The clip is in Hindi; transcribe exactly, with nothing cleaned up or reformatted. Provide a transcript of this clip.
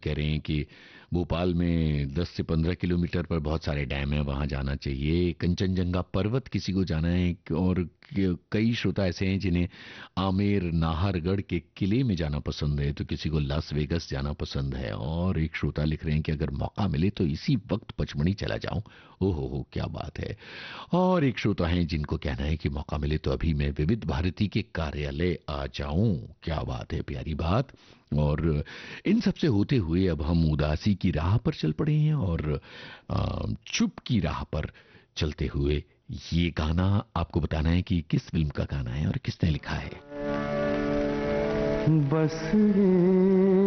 कह रहे हैं कि भोपाल में दस से पंद्रह किलोमीटर पर बहुत सारे डैम हैं, वहां जाना चाहिए। कंचनजंगा पर्वत किसी को जाना है, और कई श्रोता ऐसे हैं जिन्हें आमेर नाहरगढ़ के किले में जाना पसंद है, तो किसी को लास वेगस जाना पसंद है। और एक श्रोता लिख रहे हैं कि अगर मौका मिले तो इसी वक्त पचमढ़ी चला जाऊं। ओहो हो, क्या बात है। और एक श्रोता हैं जिनको कहना है कि मौका मिले तो अभी मैं विविध भारती के कार्यालय आ जाऊं। क्या बात है, प्यारी बात। और इन सब से होते हुए अब हम उदासी की राह पर चल पड़े हैं, और अ, चुप की राह पर चलते हुए ये गाना आपको बताना है कि किस फिल्म का गाना है और किसने लिखा है। बस रे